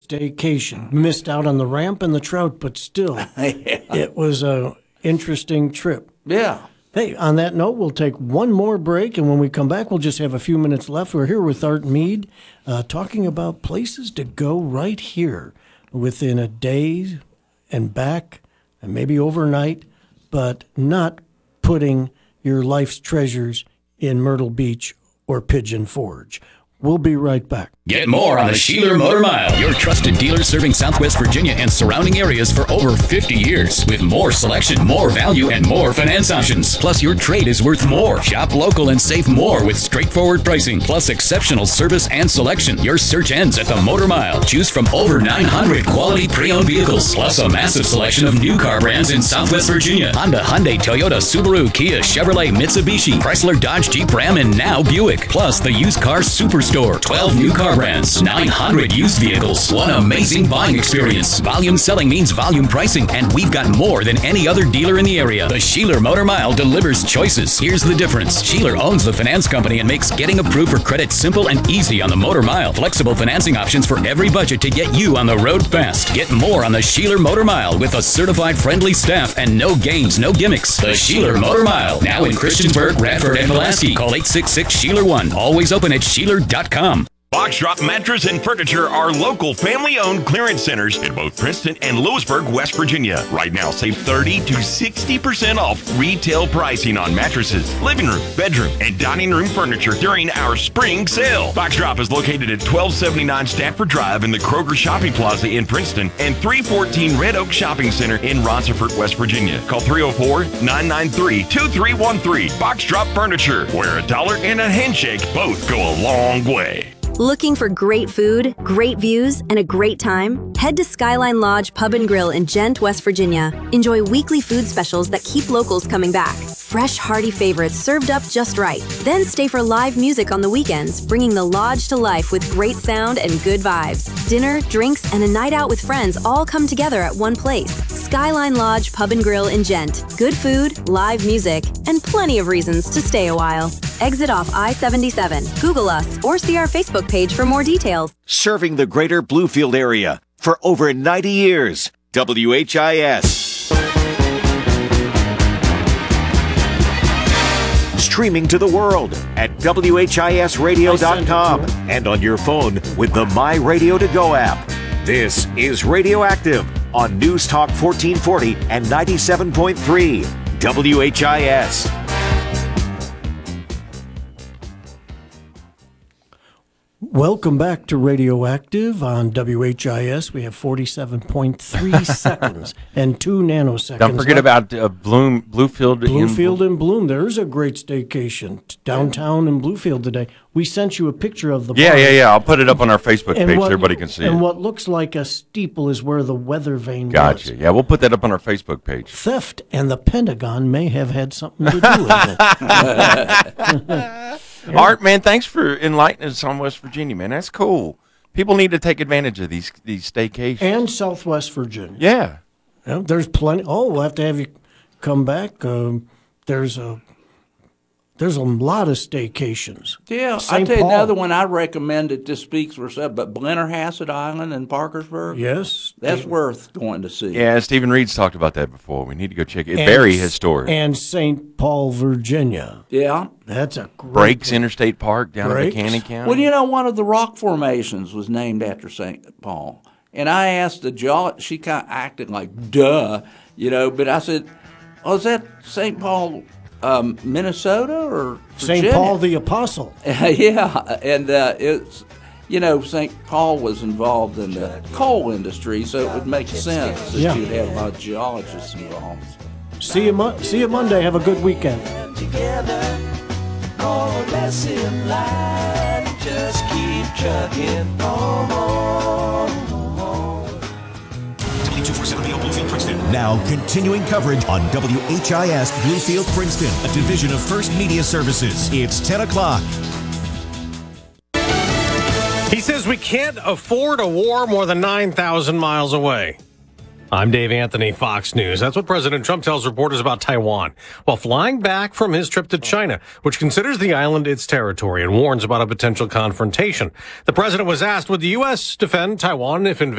staycation. Missed out on the ramp and the trout, but still, It was a interesting trip. Yeah. Hey, on that note, we'll take one more break, and when we come back, we'll just have a few minutes left. We're here with Art Mead, talking about places to go right here within a day and back, and maybe overnight, but not putting your life's treasures in Myrtle Beach or Pigeon Forge. We'll be right back. Get more on the Sheeler Motor Mile, your trusted dealer serving Southwest Virginia and surrounding areas for over 50 years. With more selection, more value, and more finance options. Plus, your trade is worth more. Shop local and save more with straightforward pricing, plus exceptional service and selection. Your search ends at the Motor Mile. Choose from over 900 quality pre-owned vehicles, plus a massive selection of new car brands in Southwest Virginia. Honda, Hyundai, Toyota, Subaru, Kia, Chevrolet, Mitsubishi, Chrysler, Dodge, Jeep, Ram, and now Buick. Plus, the used car superstore. 12 new car brands, 900 used vehicles. One amazing buying experience. Volume selling means volume pricing, and we've got more than any other dealer in the area. The Sheeler Motor Mile delivers choices. Here's the difference. Sheeler owns the finance company and makes getting approved for credit simple and easy on the Motor Mile. Flexible financing options for every budget to get you on the road fast. Get more on the Sheeler Motor Mile with a certified friendly staff and no games, no gimmicks. The Sheeler Motor Mile, now in Christiansburg, Radford, and Pulaski. Call 866-SHEELER1. Always open at Sheeler.com. Box Drop Mattress and Furniture are local family-owned clearance centers in both Princeton and Lewisburg, West Virginia. Right now, save 30 to 60% off retail pricing on mattresses, living room, bedroom, and dining room furniture during our spring sale. Box Drop is located at 1279 Stanford Drive in the Kroger Shopping Plaza in Princeton and 314 Red Oak Shopping Center in Ronceverte, West Virginia. Call 304-993-2313. Box Drop Furniture, where a dollar and a handshake both go a long way. Looking for great food, great views, and a great time? Head to Skyline Lodge Pub and Grill in Gent, West Virginia. Enjoy weekly food specials that keep locals coming back. Fresh, hearty favorites served up just right. Then stay for live music on the weekends, bringing the lodge to life with great sound and good vibes. Dinner, drinks, and a night out with friends all come together at one place. Skyline Lodge Pub and Grill in Gent. Good food, live music, and plenty of reasons to stay a while. Exit off I-77. Google us or see our Facebook page for more details. Serving the greater Bluefield area for over 90 years. WHIS. Streaming to the world at WHISradio.com and on your phone with the My Radio To Go app. This is Radioactive on News Talk 1440 and 97.3 WHIS. Welcome back to Radioactive on WHIS. We have 47.3 seconds and 2 nanoseconds. Don't forget about Bluefield. Bluefield and Bloom. There's a great staycation downtown in Bluefield today. We sent you a picture of the bar. Yeah. I'll put it up on our Facebook page so everybody can see it. And what looks like a steeple is where the weather vane was. Gotcha. Yeah, we'll put that up on our Facebook page. Theft and the Pentagon may have had something to do with it. Art, man, thanks for enlightening us on West Virginia, man. That's cool. People need to take advantage of these staycations. And Southwest Virginia. Yeah. There's plenty. Oh, we'll have to have you come back. There's a lot of staycations. Yeah, I'll tell you another one I recommend that just speaks for itself, but Blennerhassett Island in Parkersburg. Yes. That's worth going to see. Yeah, Stephen Reed's talked about that before. We need to go check it. Very historic. And St. Paul, Virginia. Yeah. That's a great Breaks Interstate Park down in Buchanan County. Well, you know, one of the rock formations was named after St. Paul. And I asked the geologist, she kind of acted like, duh, but I said, oh, is that St. Paul, Minnesota or Virginia? St. Paul the Apostle. Yeah, and it's, St. Paul was involved in the coal industry, so it would make sense that you'd have a lot of geologists involved. See you Monday. Have a good weekend. Together, more or less in line, just keep trucking on. 2247 Bluefield, Princeton. Now, continuing coverage on WHIS Bluefield, Princeton, a division of First Media Services. It's 10 o'clock. He says we can't afford a war more than 9,000 miles away. I'm Dave Anthony, Fox News. That's what President Trump tells reporters about Taiwan while flying back from his trip to China, which considers the island its territory and warns about a potential confrontation. The president was asked, would the U.S. defend Taiwan if invaded?